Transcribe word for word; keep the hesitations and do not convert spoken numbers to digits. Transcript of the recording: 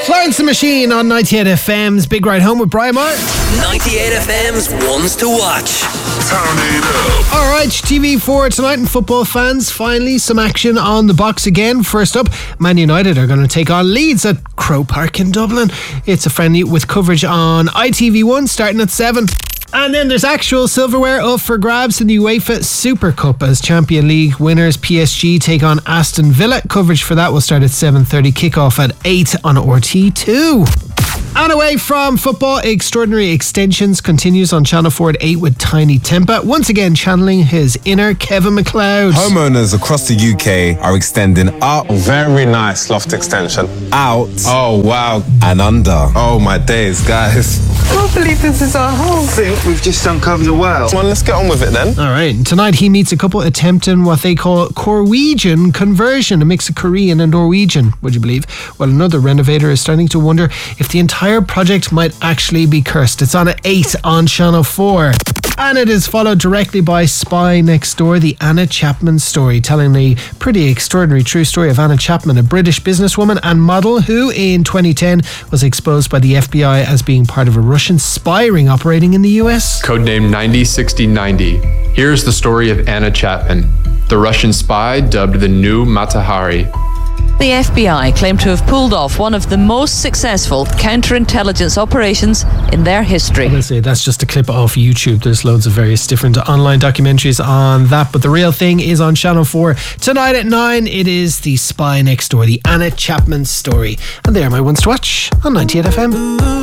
Florence the Machine on ninety-eight F M's Big Ride Home with Brian Marr. ninety-eight F M's Ones to Watch. Turn it up. Alright, T V four tonight, and football fans, finally some action on the box again. First up, Man United are going to take on Leeds at Croke Park in Dublin. It's a friendly with coverage on I T V one starting at seven. And then there's actual silverware up for grabs in the UEFA Super Cup as Champions League winners P S G take on Aston Villa. Coverage for that will start at seven thirty, kick-off at eight on R T two. And away from football, Extraordinary Extensions continues on Channel four at eight with Tiny Tempa, once again channeling his inner Kevin McLeod. Homeowners across the U K are extending up. Very nice loft extension. Out. Oh, wow. And under. Oh, my days, guys. I can't believe this is our home. I think we've just uncovered a well. Come on, let's get on with it then. All right. And tonight he meets a couple attempting what they call Corwegian conversion, a mix of Korean and Norwegian, would you believe? Well, another renovator is starting to wonder if the entire project might actually be cursed. It's on at eight on Channel four. And it is followed directly by Spy Next Door, the Anna Chapman story, telling the pretty extraordinary true story of Anna Chapman, a British businesswoman and model who in twenty ten was exposed by the F B I as being part of a Russian spy ring operating in the U S. Codename ninety sixty ninety. Here's the story of Anna Chapman, the Russian spy dubbed the new Mata Hari. The F B I claim to have pulled off one of the most successful counterintelligence operations in their history. I say that's just a clip off YouTube. There's loads of various different online documentaries on that, but the real thing is on Channel four tonight at nine. It is the Spy Next Door, the Anna Chapman story. And they are my ones to watch on ninety-eight F M.